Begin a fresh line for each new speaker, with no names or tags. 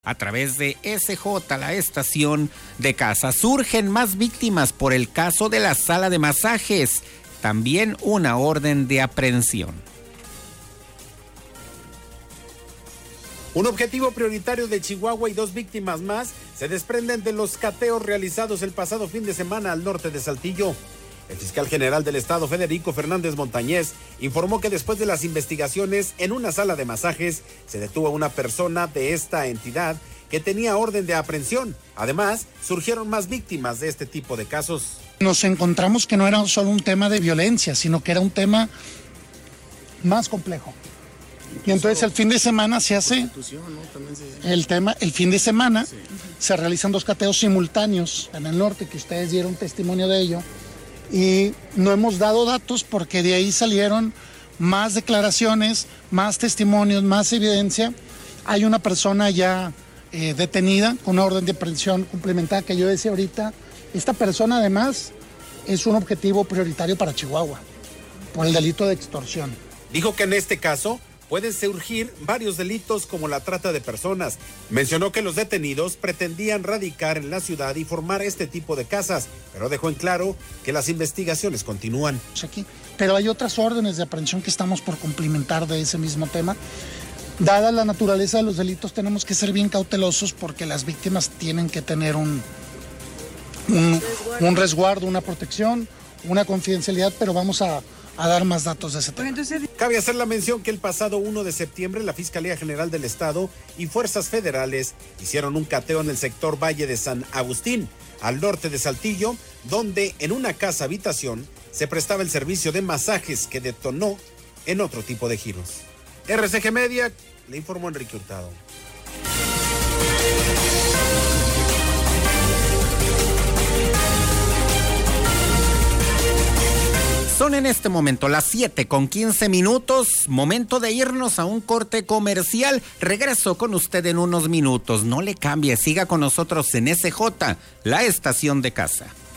A través de SJ, la estación de casa, surgen más víctimas por el caso de la sala de masajes. También una orden de aprehensión.
Un objetivo prioritario de Chihuahua y 2 víctimas más se desprenden de los cateos realizados el pasado fin de semana al norte de Saltillo. El fiscal general del estado, Federico Fernández Montañez, informó que después de las investigaciones en una sala de masajes se detuvo a una persona de esta entidad que tenía orden de aprehensión. Además, surgieron más víctimas de este tipo de casos.
Nos encontramos que no era solo un tema de violencia, sino que era un tema más complejo. Y entonces el fin de semana se hace el fin de semana se realizan 2 cateos simultáneos en el norte, que ustedes dieron testimonio de ello. Y no hemos dado datos porque de ahí salieron más declaraciones, más testimonios, más evidencia. Hay una persona ya detenida con una orden de aprehensión complementada que yo decía ahorita. Esta persona además es un objetivo prioritario para Chihuahua por el delito de extorsión.
Dijo que en este caso pueden surgir varios delitos como la trata de personas. Mencionó que los detenidos pretendían radicar en la ciudad y formar este tipo de casas, pero dejó en claro que las investigaciones continúan.
Pero hay otras órdenes de aprehensión que estamos por cumplimentar de ese mismo tema. Dada la naturaleza de los delitos, tenemos que ser bien cautelosos porque las víctimas tienen que tener un resguardo, una protección, una confidencialidad, pero vamos a dar más datos de ese tema.
Cabe hacer la mención que el pasado 1 de septiembre la Fiscalía General del Estado y fuerzas federales hicieron un cateo en el sector Valle de San Agustín, al norte de Saltillo, donde en una casa habitación se prestaba el servicio de masajes que detonó en otro tipo de giros. RCG Media, le informó Enrique Hurtado.
Son en este momento las 7:15, momento de irnos a un corte comercial. Regreso con usted en unos minutos, no le cambie, siga con nosotros en SJ, la estación de casa.